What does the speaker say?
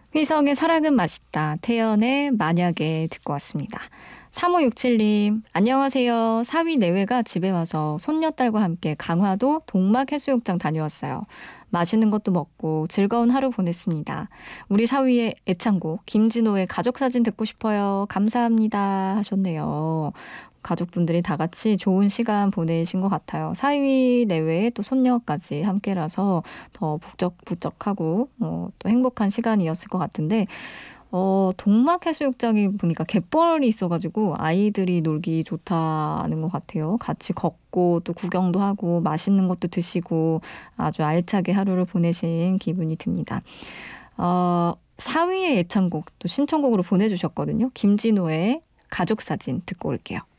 휘성의 사랑은 맛있다. 태연의 만약에 듣고 왔습니다. 3567님, 안녕하세요. 사위 내외가 집에 와서 손녀딸과 함께 강화도 동막해수욕장 다녀왔어요. 맛있는 것도 먹고 즐거운 하루 보냈습니다. 우리 사위의 애창곡 김진호의 가족사진 듣고 싶어요. 감사합니다 하셨네요. 가족분들이 다 같이 좋은 시간 보내신 것 같아요. 사위 내외에 또 손녀까지 함께라서 더 북적북적하고 또 행복한 시간이었을 것 같은데 동막해수욕장이 보니까 갯벌이 있어가지고 아이들이 놀기 좋다는 것 같아요. 같이 걷고 또 구경도 하고 맛있는 것도 드시고 아주 알차게 하루를 보내신 기분이 듭니다. 사위의 애창곡 또 신청곡으로 보내주셨거든요. 김진호의 가족사진 듣고 올게요.